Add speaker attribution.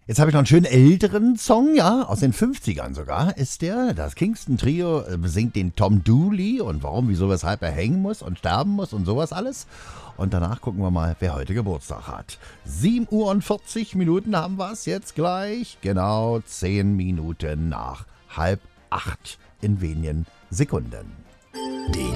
Speaker 1: Jetzt habe ich noch einen schönen älteren Song, ja, aus den 50ern sogar ist der. Das Kingston Trio besingt den Tom Dooley und warum, wieso, weshalb er hängen muss und sterben muss und sowas alles. Und danach gucken wir mal, wer heute Geburtstag hat. 7:40 haben wir es jetzt gleich. Genau 10 Minuten nach 7:30 in wenigen Sekunden.